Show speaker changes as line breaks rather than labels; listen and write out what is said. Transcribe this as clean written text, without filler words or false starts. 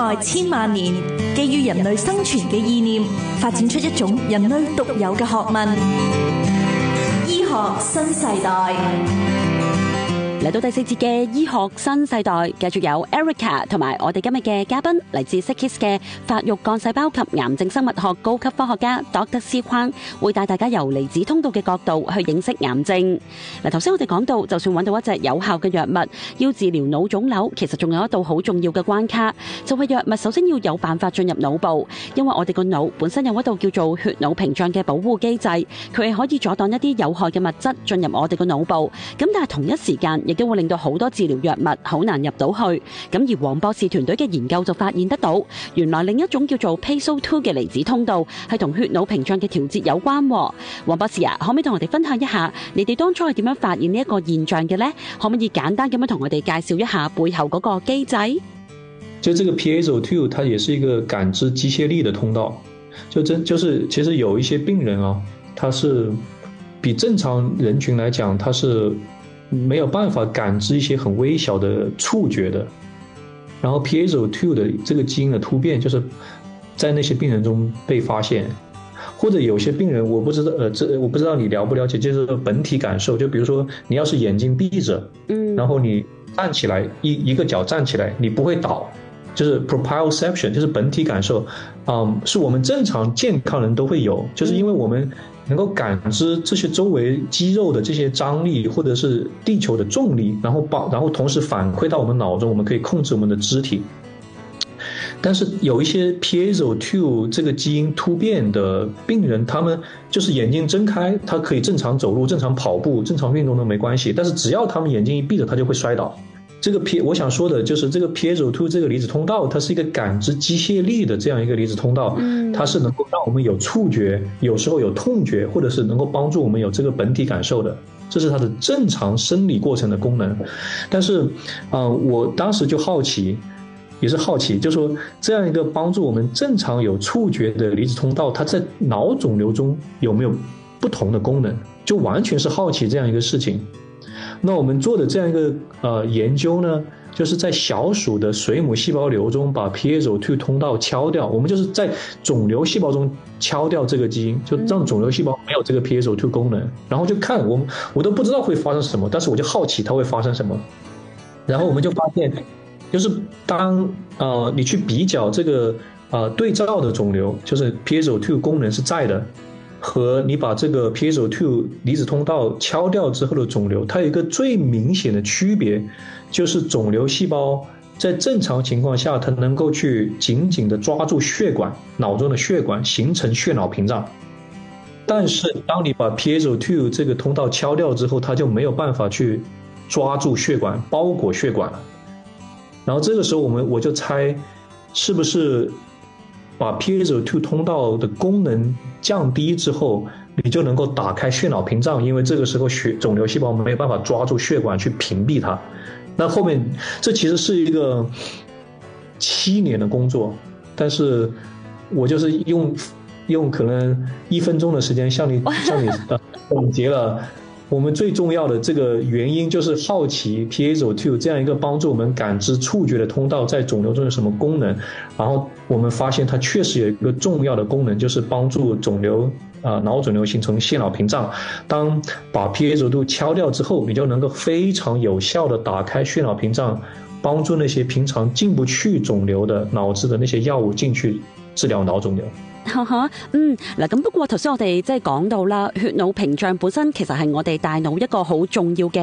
外千萬年，基於人類生存嘅意念，發展出一種人類獨有嘅學問——醫學新世代。
嚟到第4節嘅醫學新世代，繼續有 Erica 同埋我哋今日嘅嘉賓嚟自 SickKids 嘅發育幹細胞及癌症生物學高級科學家 Dr. C Kwong， 會帶大家由離子通道嘅角度去認識癌症。嗱，頭先我哋講到，就算揾到一隻有效嘅藥物，要治療腦腫瘤，其實仲有一道好重要嘅關卡，就係藥物首先要有辦法進入腦部，因為我哋個腦本身有一道叫做血腦屏障嘅保護機制，佢係可以阻擋一啲有害嘅物質進入我哋個腦部。咁但係同一時間亦都會令到好多治療藥物好難入到去。咁而黃博士團隊嘅研究就發現得到，原來另一種叫做 PASO2 嘅離子通道係同血腦屏障嘅調節有關。黃博士啊，可唔可以同我哋分享一下你哋當初係點樣發現呢一個現象嘅呢？可唔可以簡單咁樣同我哋介紹一下背後嗰個機制？
就這個 PASO2 它也是一個感知機械力的通道，就是其實有一些病人啊，他是比正常人群來講，他是沒有辦法感知一些很微小的觸覺的，然後 PASO2 的這個基因的突變就是在那些病人中被發現。或者有些病人我不知道你了不了解，就是本體感受，就比如說你要是眼睛閉着，然後你站起來一個腳站起來，你不會倒，就是 proprioception， 就是本體感受，是我們正常健康人都會有，就是因為我們能夠感知這些周圍肌肉的這些張力，或者是地球的重力，然後同時反饋到我們腦中，我們可以控制我們的肢體。但是有一些 PASO2 這個基因突變的病人，他們就是眼睛睜開，他可以正常走路、正常跑步、正常運動都沒關係，但是只要他們眼睛一閉着，他就會摔倒。我想說的就是這個 PASO2 這個離子通道，它是一個感知機械力的這樣一個離子通道，它是能夠讓我們有觸覺，有時候有痛覺，或者是能夠幫助我們有這個本體感受的，這是它的正常生理過程的功能。但是我當時就好奇，就是說這樣一個幫助我們正常有觸覺的離子通道，它在腦腫瘤中有沒有不同的功能，就完全是好奇這樣一個事情。那我們做的這樣一個研究呢，就是在小鼠的水母細胞瘤中把 PASO2 通道敲掉，我們就是在腫瘤細胞中敲掉這個基因，就讓腫瘤細胞沒有這個 PASO2 功能，然後就看我都不知道會發生什麼，但是我就好奇它會發生什麼。然後我們就發現，就是當你去比較這個對照的腫瘤，就是 PASO2 功能是在的，和你把這個 PASO2 離子通道敲掉之後的腫瘤，它有一個最明顯的區別，就是腫瘤細胞在正常情況下，它能夠去緊緊的抓住血管，腦中的血管，形成血腦屏障。但是當你把 PASO2 這個通道敲掉之後，它就沒有辦法去抓住血管，包裹血管了。然後這個時候我就猜，是不是把 PASO2 通道的功能降低之後，你就能夠打開血腦屏障，因為這個時候腫瘤細胞沒有辦法抓住血管去屏蔽它。那後面這其實是一個7年的工作，但是我就是用可能1分鐘的時間向你總結了我們最重要的這個原因，就是好奇 PASO2 這樣一個幫助我們感知觸覺的通道在腫瘤中有什麼功能，然後我們發現它確實有一個重要的功能，就是幫助腦腫瘤形成血腦屏障。當把 PASO2 敲掉之後，你就能夠非常有效的打開血腦屏障，幫助那些平常進不去腫瘤的腦子的那些藥物進去治療腦腫瘤。
嗱，咁不過頭先我哋即係講到啦，血腦屏障本身其實係我哋大腦一個好重要嘅